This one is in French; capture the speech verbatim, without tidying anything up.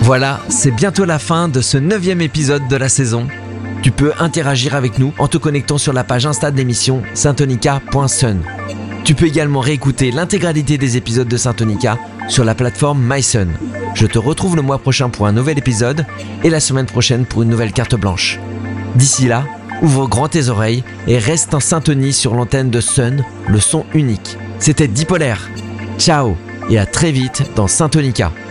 Voilà, c'est bientôt la fin de ce neuvième épisode de la saison. Tu peux interagir avec nous en te connectant sur la page Insta de l'émission synthonica point sun. Tu peux également réécouter l'intégralité des épisodes de Synthonica sur la plateforme MySun. Je te retrouve le mois prochain pour un nouvel épisode et la semaine prochaine pour une nouvelle carte blanche. D'ici là, ouvre grand tes oreilles et reste en syntonie sur l'antenne de Sun, le son unique. C'était Dipolaire. Ciao et à très vite dans Synthonica.